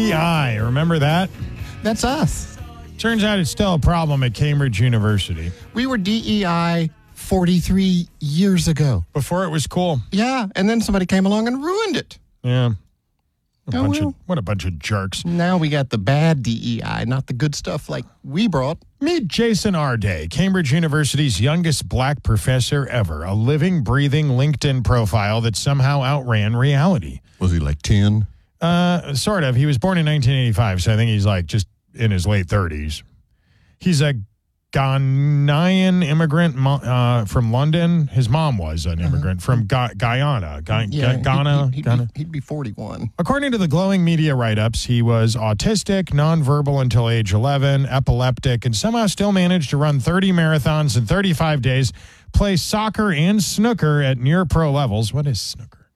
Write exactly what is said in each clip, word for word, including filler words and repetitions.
E I, remember that? That's us. Turns out it's still a problem at Cambridge University. We were D E I forty-three years ago. Before it was cool. Yeah, and then somebody came along and ruined it. Yeah. A Oh, bunch well. of, what a bunch of jerks. Now we got the bad D E I, not the good stuff like we brought. Meet Jason Arday, Cambridge University's youngest black professor ever, a living, breathing LinkedIn profile that somehow outran reality. Was he like ten? Uh, sort of. He was born in nineteen eighty-five, so I think he's like just in his late thirties. He's a Ghanaian immigrant mo- uh, from London. His mom was an immigrant uh-huh. from Ga- Guyana. Ga- Yeah, Ga- Ghana. He'd, he'd, Ghana. Be, he'd be forty-one. According to the glowing media write-ups, he was autistic, nonverbal until age eleven, epileptic, and somehow still managed to run thirty marathons in thirty-five days, play soccer and snooker at near-pro levels. What is snooker?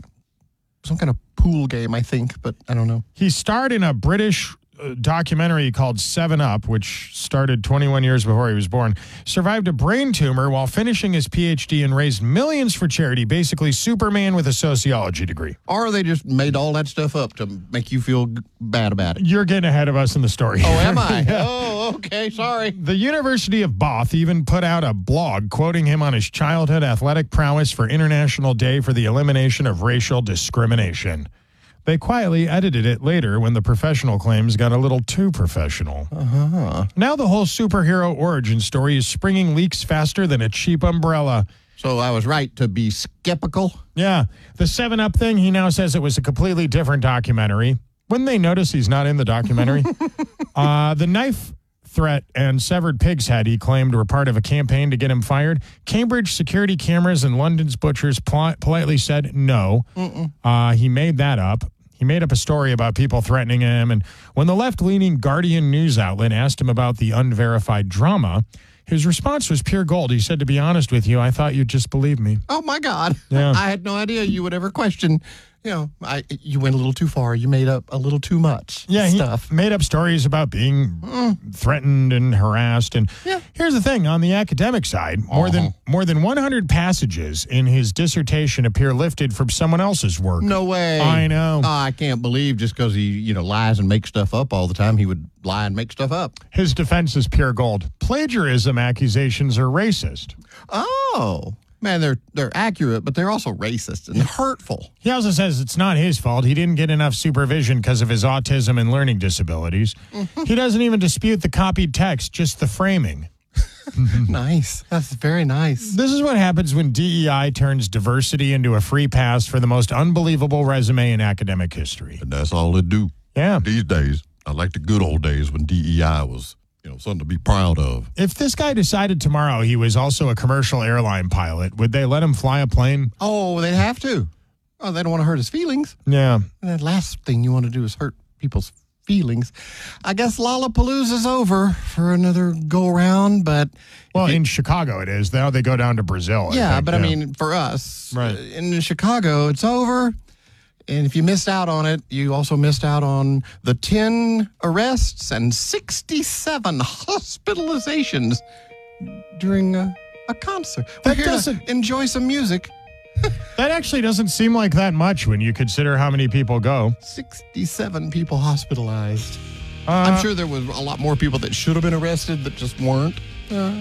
Some kind of pool game, I think, but I don't know. He starred in a British uh, documentary called Seven Up, which started twenty-one years before he was born, survived a brain tumor while finishing his P H D and raised millions for charity, basically Superman with a sociology degree. Or they just made all that stuff up to make you feel g- bad about it. You're getting ahead of us in the story. Oh, am I? Yeah. Oh, okay, sorry. The University of Bath even put out a blog quoting him on his childhood athletic prowess for International Day for the Elimination of Racial Discrimination. They quietly edited it later when the professional claims got a little too professional. Uh-huh. Now the whole superhero origin story is springing leaks faster than a cheap umbrella. So I was right to be skeptical. Yeah, the seven up thing, he now says it was a completely different documentary. Wouldn't they notice he's not in the documentary? uh, the knife threat and severed pig's head he claimed were part of a campaign to get him fired. Cambridge security cameras and London's butchers pol- politely said no. Uh, he made that up. He made up a story about people threatening him, and when the left-leaning Guardian news outlet asked him about the unverified drama, his response was pure gold. He said, to be honest with you, I thought you'd just believe me. Oh, my God. Yeah. I had no idea you would ever question. You know, I, you went a little too far. You made up a little too much Yeah, stuff. he made up stories about being Mm. threatened and harassed. And Yeah. here's the thing, on the academic side, more Uh-huh. than more than one hundred passages in his dissertation appear lifted from someone else's work. No way. I know. Oh, I can't believe just because he, you know, lies and makes stuff up all the time, he would lie and make stuff up. His defense is pure gold. Plagiarism accusations are racist. Oh, man, they're they're accurate, but they're also racist and hurtful. He also says it's not his fault. He didn't get enough supervision because of his autism and learning disabilities. Mm-hmm. He doesn't even dispute the copied text, just the framing. Nice. That's very nice. This is what happens when D E I turns diversity into a free pass for the most unbelievable resume in academic history. And that's all they do Yeah. these days. I like the good old days when D E I was, you know, something to be proud of. If this guy decided tomorrow he was also a commercial airline pilot, would they let him fly a plane? Oh, they'd have to. Oh, they don't want to hurt his feelings. Yeah. And that last thing you want to do is hurt people's feelings. I guess Lollapalooza's over for another go around, but Well, you- in Chicago it is. Now they go down to Brazil. I yeah, think, but I yeah. mean, for us, Right. uh, in Chicago, it's over. And if you missed out on it, you also missed out on the ten arrests and sixty-seven hospitalizations during a, a concert. We're That here to doesn't- enjoy some music. That actually doesn't seem like that much when you consider how many people go. sixty-seven people hospitalized. Uh, I'm sure there was a lot more people that should have been arrested that just weren't. Uh,